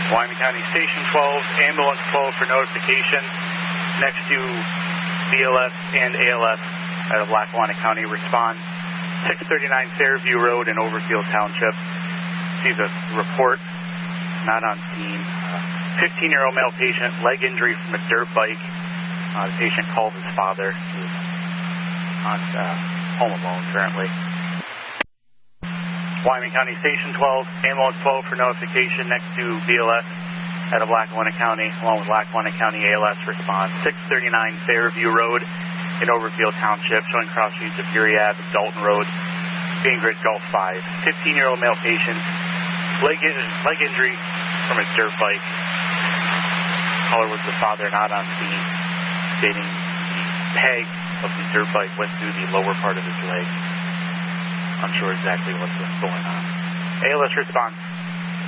Wyoming County Station 12, Ambulance 12 for notification. Next to BLS and ALS out of Lackawanna County. Respond 639 Fairview Road in Overfield Township. See the report, not on scene. 15-year-old male patient, leg injury from a dirt bike. The patient called his father, who's on home alone currently. Wyoming County Station 12, Ambulance 12 for notification next to BLS out of Lackawanna County, along with Lackawanna County ALS. Respond 639 Fairview Road in Overfield Township, showing cross streets of Erie Ave, Dalton Road, Bainbridge Gulf 5. 15-year-old male patient, leg injury from a dirt bike. Caller was the father, not on scene, stating the peg of the dirt bike went through the lower part of his leg. Unsure exactly what's going on. ALS response.